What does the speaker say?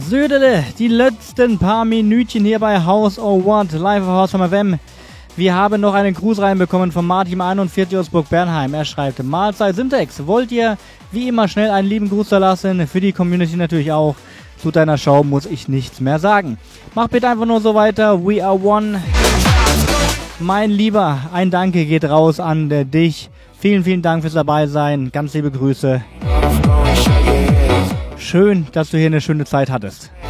Södele, die letzten paar Minütchen hier bei House or What, live auf Haus vom FM. Wir haben noch einen Gruß reinbekommen von Martin 41 aus Burg-Bernheim. Er schreibt, Mahlzeit Syntax, wollt ihr wie immer schnell einen lieben Gruß da lassen? Für die Community natürlich auch. Zu deiner Show muss ich nichts mehr sagen. Mach bitte einfach nur so weiter. We are one. Mein Lieber, ein Danke geht raus an dich. Vielen, vielen Dank fürs Dabeisein. Ganz liebe Grüße. Schön, dass du hier eine schöne Zeit hattest.